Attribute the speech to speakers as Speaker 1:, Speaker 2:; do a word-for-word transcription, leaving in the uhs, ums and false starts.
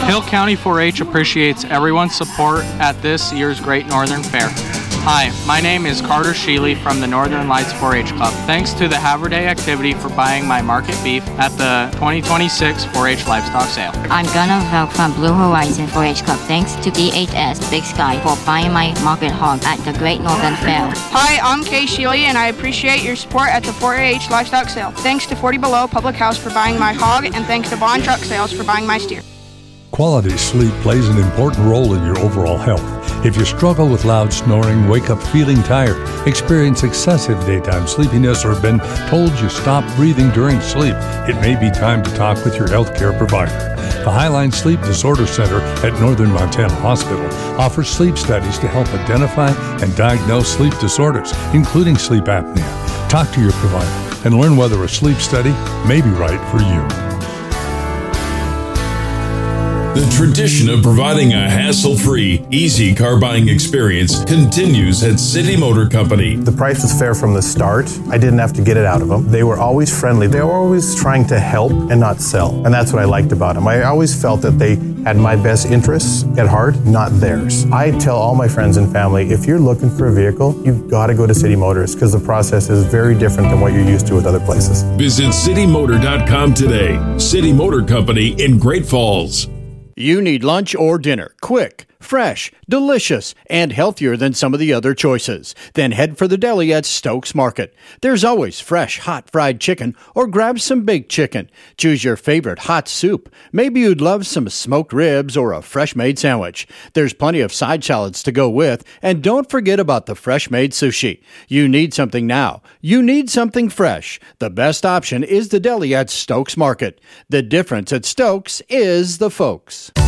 Speaker 1: Hill County four H appreciates everyone's support at this year's Great Northern Fair. Hi, my name is Carter Sheely from the Northern Lights four H Club. Thanks to the Haverday activity for buying my market beef at the twenty twenty-six four H Livestock Sale.
Speaker 2: I'm Gunnar Velk from Blue Horizon four H Club. Thanks to D H S Big Sky for buying my market hog at the Great Northern Fair.
Speaker 3: Hi, I'm Kay Sheely and I appreciate your support at the four H Livestock Sale. Thanks to forty Below Public House for buying my hog, and thanks to Bond Truck Sales for buying my steer.
Speaker 4: Quality sleep plays an important role in your overall health. If you struggle with loud snoring, wake up feeling tired, experience excessive daytime sleepiness, or been told you stop breathing during sleep, it may be time to talk with your healthcare provider. The Highline Sleep Disorder Center at Northern Montana Hospital offers sleep studies to help identify and diagnose sleep disorders, including sleep apnea. Talk to your provider and learn whether a sleep study may be right for you.
Speaker 5: The tradition of providing a hassle-free, easy car buying experience continues at City Motor Company.
Speaker 6: The price was fair from the start. I didn't have to get it out of them. They were always friendly. They were always trying to help and not sell. And that's what I liked about them. I always felt that they had my best interests at heart, not theirs. I tell all my friends and family, if you're looking for a vehicle, you've got to go to City Motors because the process is very different than what you're used to with other places.
Speaker 5: Visit city motor dot com today. City Motor Company in Great Falls.
Speaker 7: You need lunch or dinner, quick, fresh, delicious, and healthier than some of the other choices. Then head for the deli at Stokes Market. There's always fresh, hot fried chicken, or grab some baked chicken. Choose your favorite hot soup. Maybe you'd love some smoked ribs or a fresh-made sandwich. There's plenty of side salads to go with, and don't forget about the fresh-made sushi. You need something now. You need something fresh. The best option is the deli at Stokes Market. The difference at Stokes is the folks.